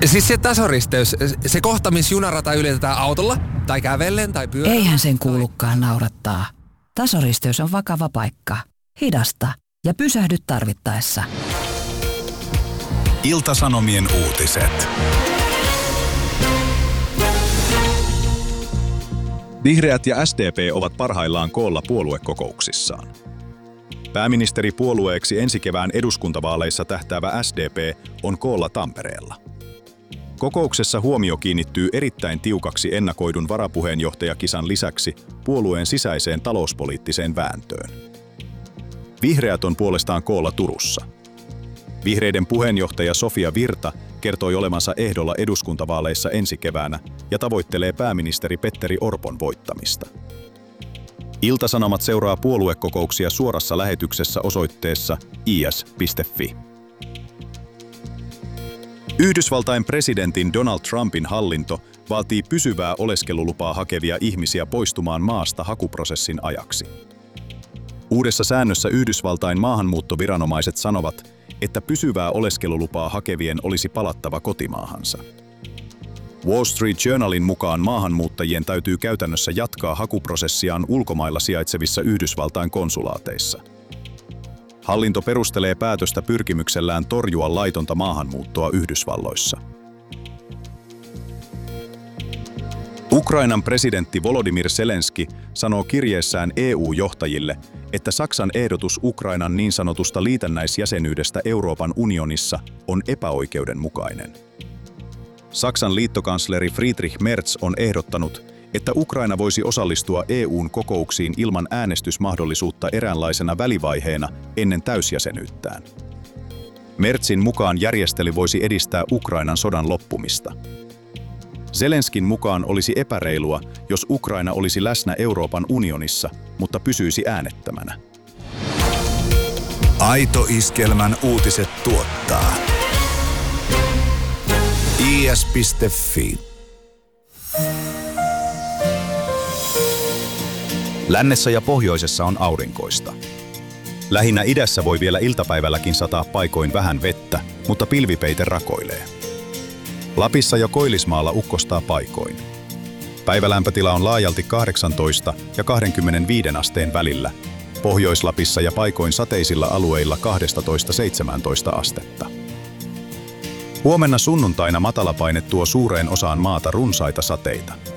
Siis se tasoristeys, se kohta, missä junarata ylitetään autolla, tai kävellen, tai pyörällä. Eihän sen kuulukaan naurattaa. Tasoristeys on vakava paikka. Hidasta ja pysähdy tarvittaessa. Ilta-Sanomien uutiset. Vihreät ja SDP ovat parhaillaan koolla puoluekokouksissaan. Pääministeripuolueeksi ensi kevään eduskuntavaaleissa tähtäävä SDP on koolla Tampereella. Kokouksessa huomio kiinnittyy erittäin tiukaksi ennakoidun varapuheenjohtajakisan lisäksi puolueen sisäiseen talouspoliittiseen vääntöön. Vihreät on puolestaan koolla Turussa. Vihreiden puheenjohtaja Sofia Virta kertoi olevansa ehdolla eduskuntavaaleissa ensi keväänä ja tavoittelee pääministeri Petteri Orpon voittamista. Ilta-Sanomat seuraa puoluekokouksia suorassa lähetyksessä osoitteessa is.fi. Yhdysvaltain presidentin Donald Trumpin hallinto vaatii pysyvää oleskelulupaa hakevia ihmisiä poistumaan maasta hakuprosessin ajaksi. Uudessa säännössä Yhdysvaltain maahanmuuttoviranomaiset sanovat, että pysyvää oleskelulupaa hakevien olisi palattava kotimaahansa. Wall Street Journalin mukaan maahanmuuttajien täytyy käytännössä jatkaa hakuprosessiaan ulkomailla sijaitsevissa Yhdysvaltain konsulaateissa. Hallinto perustelee päätöstä pyrkimyksellään torjua laitonta maahanmuuttoa Yhdysvalloissa. Ukrainan presidentti Volodymyr Zelenski sanoo kirjeessään EU-johtajille, että Saksan ehdotus Ukrainan niin sanotusta liitännäisjäsenyydestä Euroopan unionissa on epäoikeudenmukainen. Saksan liittokansleri Friedrich Merz on ehdottanut, että Ukraina voisi osallistua EU:n kokouksiin ilman äänestysmahdollisuutta eräänlaisena välivaiheena ennen täysjäsenyyttään. Merzin mukaan järjestely voisi edistää Ukrainan sodan loppumista. Zelenskin mukaan olisi epäreilua, jos Ukraina olisi läsnä Euroopan unionissa, mutta pysyisi äänettömänä. Aito Iskelmän uutiset tuottaa is.fi. Lännessä ja pohjoisessa on aurinkoista. Lähinnä idässä voi vielä iltapäivälläkin sataa paikoin vähän vettä, mutta pilvipeite rakoilee. Lapissa ja Koillismaalla ukkostaa paikoin. Päivälämpötila on laajalti 18 ja 25 asteen välillä. Pohjois-Lapissa ja paikoin sateisilla alueilla 12–17 astetta. Huomenna sunnuntaina matalapaine tuo suureen osaan maata runsaita sateita.